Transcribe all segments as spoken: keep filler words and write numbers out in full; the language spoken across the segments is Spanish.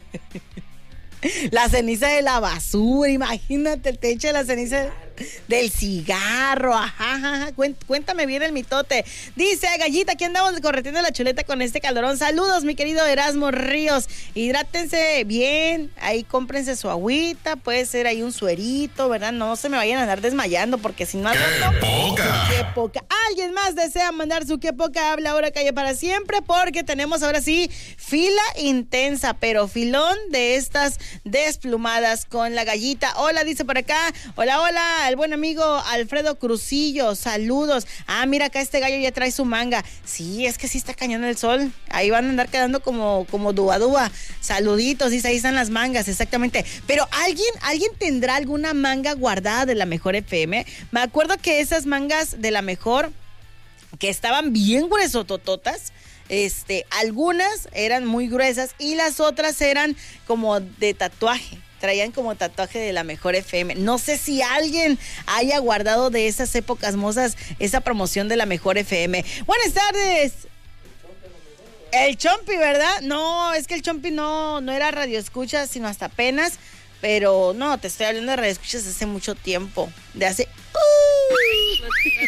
La ceniza de la basura, imagínate, el techo de la ceniza del cigarro, ajá, ajá, cuéntame bien el mitote. Dice Gallita, aquí andamos correteando la chuleta con este calorón. Saludos, mi querido Erasmo Ríos, hidrátense bien, ahí cómprense su agüita, puede ser ahí un suerito, ¿verdad? No se me vayan a andar desmayando, porque si no... ¡Qué poca! ¡Qué poca! Alguien más desea mandar su qué poca, habla ahora calle para siempre, porque tenemos ahora sí fila intensa, pero filón de estas desplumadas con la Gallita. Hola, dice por acá, hola, hola, el buen amigo Alfredo Crucillo, saludos. Ah, mira, acá este gallo ya trae su manga. Sí, es que sí está cañón el sol. Ahí van a andar quedando como, como dúa dúa. Saluditos, dice, ahí están las mangas, exactamente. Pero alguien, alguien tendrá alguna manga guardada de la Mejor F M. Me acuerdo que esas mangas de la Mejor, que estaban bien gruesotototas, este, algunas eran muy gruesas y las otras eran como de tatuaje. Traían como tatuaje de la Mejor F M. No sé si alguien haya guardado de esas épocas mozas esa promoción de la Mejor F M. Buenas tardes. El Chompi, ¿verdad? No, es que el Chompi no, no era radioescucha, sino hasta apenas. Pero no, te estoy hablando de radioescuchas hace mucho tiempo. De hace... Uh,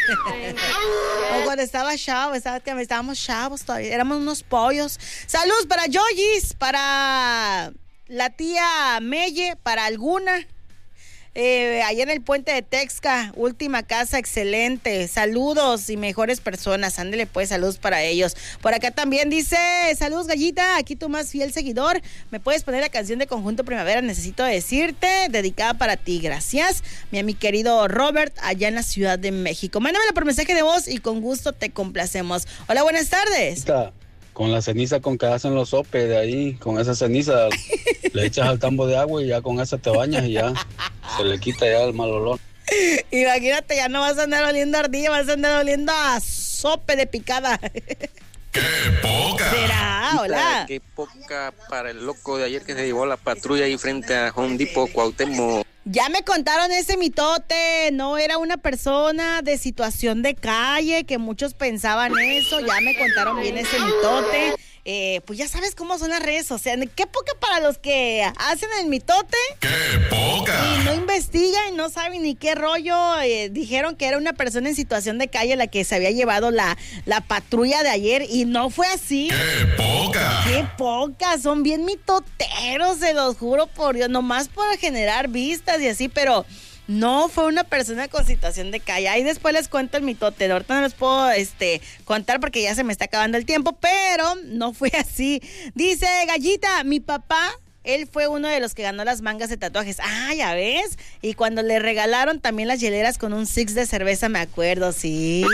o cuando estaba chavo, estaba, estábamos chavos todavía. Éramos unos pollos. Saludos para Yoyis, para... la tía Melle, para alguna, eh, allá en el puente de Texca, última casa, excelente, saludos y mejores personas, ándele pues, saludos para ellos. Por acá también dice, saludos Gallita, aquí tu más fiel seguidor, me puedes poner la canción de Conjunto Primavera, necesito decirte, dedicada para ti, gracias, mi, mi querido Robert, allá en la Ciudad de México. Mándamela por mensaje de voz y con gusto te complacemos. Hola, buenas tardes. Con la ceniza con que hacen los sopes de ahí, con esa ceniza le echas al tambo de agua y ya con esa te bañas y ya se le quita ya el mal olor. Imagínate, ya no vas a andar oliendo a ardilla, vas a andar oliendo a sope de picada. ¡Qué poca! ¿Será? Hola. ¡Qué poca para el loco de ayer que se llevó la patrulla ahí frente a Home Depot, Cuauhtémoc! Ya me contaron ese mitote, no era una persona de situación de calle, que muchos pensaban eso, ya me contaron bien ese mitote. Eh, pues ya sabes cómo son las redes sociales. Qué poca para los que hacen el mitote. ¡Qué poca! Y no investigan y no saben ni qué rollo. Eh, dijeron que era una persona en situación de calle la que se había llevado la, la patrulla de ayer y no fue así. ¡Qué poca! ¡Qué poca! Son bien mitoteros, se los juro por Dios. Nomás por generar vistas y así, pero... no fue una persona con situación de calle. Ahí después les cuento el mitote. Ahorita no les puedo este, contar porque ya se me está acabando el tiempo, pero no fue así. Dice Gallita, mi papá, él fue uno de los que ganó las mangas de tatuajes. Ah, ya ves. Y cuando le regalaron también las hieleras con un six de cerveza, me acuerdo, sí.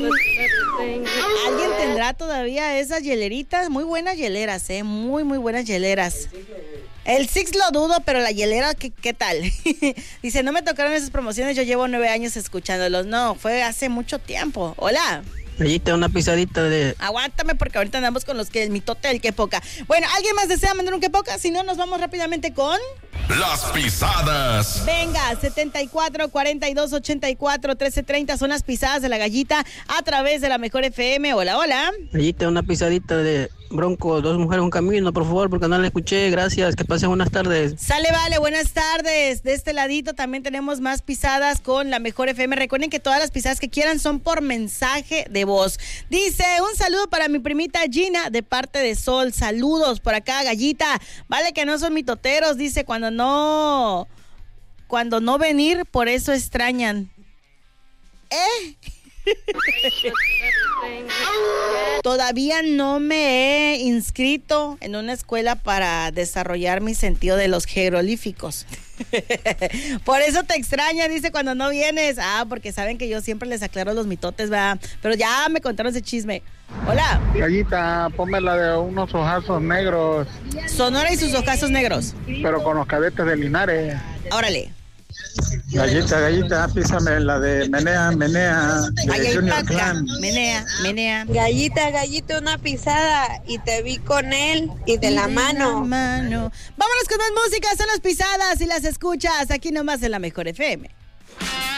¿Alguien tendrá todavía esas hieleritas? Muy buenas hieleras, eh. Muy, muy buenas hieleras. El Six lo dudo, pero la hielera, ¿qué, qué tal? Dice, no me tocaron esas promociones, yo llevo nueve años escuchándolos. No, fue hace mucho tiempo. Hola. Gallita, una pisadita de... Aguántame porque ahorita andamos con los que el mitote del qué poca. Bueno, ¿alguien más desea mandar un qué poca? Si no, nos vamos rápidamente con... las pisadas. Venga, setenta y cuatro, cuarenta y dos, ochenta y cuatro, trece treinta son las pisadas de la Gallita a través de la Mejor F M. Hola, hola. Gallita, una pisadita de Bronco, dos mujeres, un camino, por favor, porque no la escuché. Gracias, que pasen buenas tardes. Sale, vale, buenas tardes. De este ladito también tenemos más pisadas con la Mejor F M. Recuerden que todas las pisadas que quieran son por mensaje de voz. Dice, un saludo para mi primita Gina de parte de Sol. Saludos por acá, Gallita. Vale que no son mitoteros, dice, cuando no... cuando no venir, por eso extrañan. ¿Eh? Todavía no me he inscrito en una escuela para desarrollar mi sentido de los jeroglíficos. Por eso te extraña, dice, cuando no vienes. Ah, porque saben que yo siempre les aclaro los mitotes, ¿verdad? Pero ya me contaron ese chisme. Hola. Gallita, ponme la de unos ojazos negros. Sonora y sus ojazos negros. Pero con los cadetes de Linares. Órale. Gallita, Gallita, písame la de Menea, Menea, de Ay, Junior paca. Clan. Menea, menea. Gallita, Gallita, una pisada y te vi con él y de Y la de mano. la mano. Vámonos con más música, son las pisadas y las escuchas aquí nomás en la Mejor F M.